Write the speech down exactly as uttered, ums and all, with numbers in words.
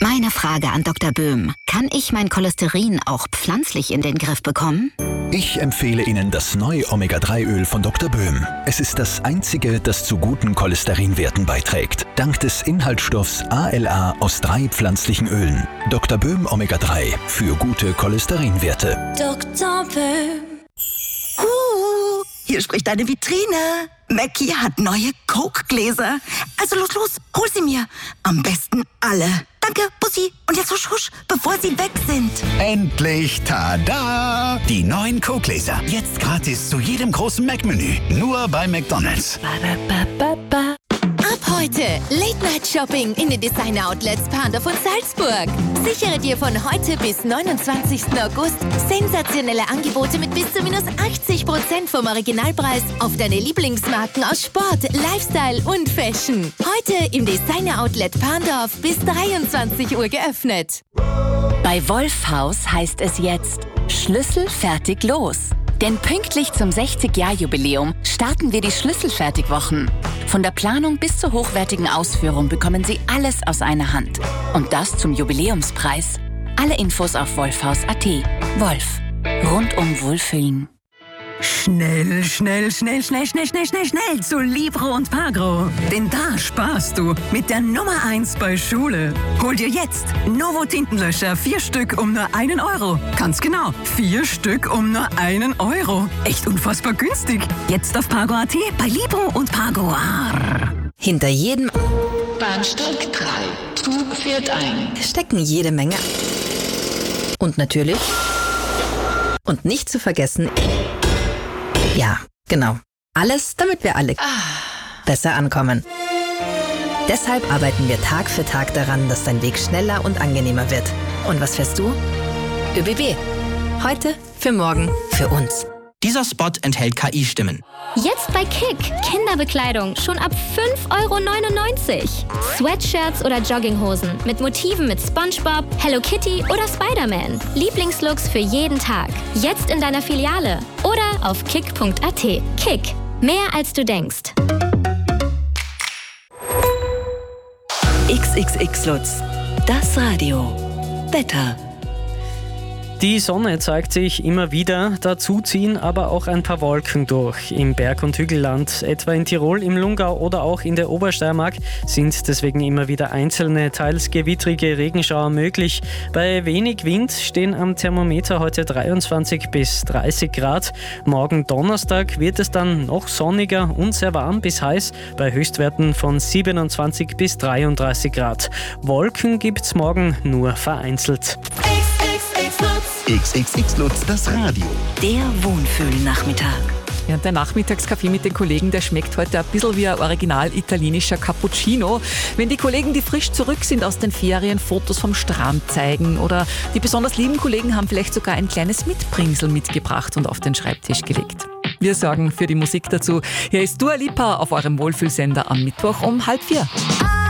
Meine Frage an Doktor Böhm. Kann ich mein Cholesterin auch pflanzlich in den Griff bekommen? Ich empfehle Ihnen das neue Omega drei Öl von Doktor Böhm. Es ist das einzige, das zu guten Cholesterinwerten beiträgt. Dank des Inhaltsstoffs A L A aus drei pflanzlichen Ölen. Doktor Böhm Omega drei für gute Cholesterinwerte. Doktor Böhm. Uh, hier spricht eine Vitrine. Mackie hat neue Coke-Gläser. Also los, los, hol sie mir. Am besten alle. Danke, Bussi. Und jetzt husch, husch, bevor sie weg sind. Endlich, tada! Die neuen Coke-Gläser. Jetzt gratis zu jedem großen Mac-Menü. Nur bei McDonald's. Ab heute Late-Night-Shopping in den Designer-Outlets Pandorf und Salzburg. Sichere dir von heute bis neunundzwanzigsten August sensationelle Angebote mit bis zu minus achtzig Prozent vom Originalpreis auf deine Lieblingsmarken aus Sport, Lifestyle und Fashion. Heute im Designer-Outlet Pandorf bis dreiundzwanzig Uhr geöffnet. Bei Wolfhaus heißt es jetzt Schlüssel fertig los. Denn pünktlich zum sechzig-Jahr-Jubiläum starten wir die Schlüsselfertigwochen. Von der Planung bis zur hochwertigen Ausführung bekommen Sie alles aus einer Hand. Und das zum Jubiläumspreis. Alle Infos auf wolfhaus punkt at. Wolf. Rundum Wohlfühlen. Schnell, schnell, schnell, schnell, schnell, schnell, schnell, schnell zu Libro und Pagro. Denn da sparst du mit der Nummer eins bei Schule. Hol dir jetzt Novo Tintenlöscher, vier Stück um nur einen Euro. Ganz genau, vier Stück um nur einen Euro. Echt unfassbar günstig. Jetzt auf Pagro punkt at bei Libro und Pagro. Hinter jedem Bahnsteig drei. Zug fährt ein. stecken jede Menge. Und natürlich, und nicht zu vergessen, ja, genau. Alles, damit wir alle besser ankommen. Deshalb arbeiten wir Tag für Tag daran, dass dein Weg schneller und angenehmer wird. Und was fährst du? ÖBB. Heute, für morgen, für uns. Dieser Spot enthält K I-Stimmen. Jetzt bei Kick. Kinderbekleidung schon ab fünf Euro neunundneunzig. Sweatshirts oder Jogginghosen mit Motiven mit SpongeBob, Hello Kitty oder Spider-Man. Lieblingslooks für jeden Tag. Jetzt in deiner Filiale oder auf kick punkt at. Kick. Mehr als du denkst. X X X Lutz. Das Radio. Wetter. Die Sonne zeigt sich immer wieder, dazu ziehen aber auch ein paar Wolken durch. Im Berg- und Hügelland, etwa in Tirol, im Lungau oder auch in der Obersteiermark, sind deswegen immer wieder einzelne, teils gewittrige Regenschauer möglich. Bei wenig Wind stehen am Thermometer heute dreiundzwanzig bis dreißig Grad. Morgen Donnerstag wird es dann noch sonniger und sehr warm bis heiß, bei Höchstwerten von siebenundzwanzig bis dreiunddreißig Grad. Wolken gibt's morgen nur vereinzelt. X X X Lutz, das Radio. Der Wohnfühlnachmittag. Ja, und der Nachmittagskaffee mit den Kollegen, der schmeckt heute ein bisschen wie ein original italienischer Cappuccino. Wenn die Kollegen, die frisch zurück sind aus den Ferien, Fotos vom Strand zeigen oder die besonders lieben Kollegen haben vielleicht sogar ein kleines Mitbringsel mitgebracht und auf den Schreibtisch gelegt. Wir sorgen für die Musik dazu. Hier ist Dua Lipa auf eurem Wohlfühlsender am Mittwoch um halb vier.